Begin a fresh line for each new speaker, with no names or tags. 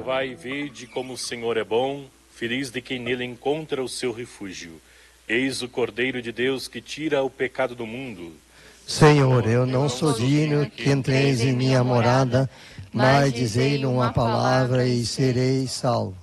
Provai e vede como o Senhor é bom, feliz de quem nele encontra o seu refúgio. Eis o Cordeiro de Deus que tira o pecado do mundo.
Senhor, eu não sou digno que entreis em minha morada, mas dizei-me uma palavra e serei salvo.